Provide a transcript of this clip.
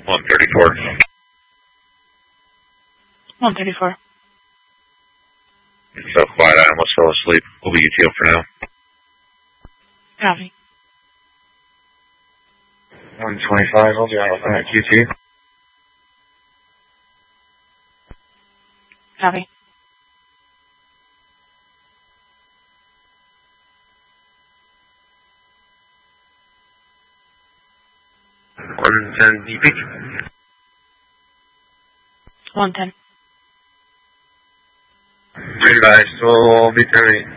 134. 134. So quiet, I almost fell asleep. We'll be UTO for now. Copy. 125, hold your Alpha at QT. Copy. DP. 110. Ready, guys. We'll be terminating.